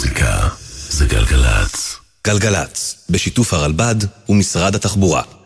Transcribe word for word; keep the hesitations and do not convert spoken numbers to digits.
מוזיקה זה גלגלץ. גלגלץ, בשיתוף הרלב"ד ומשרד התחבורה.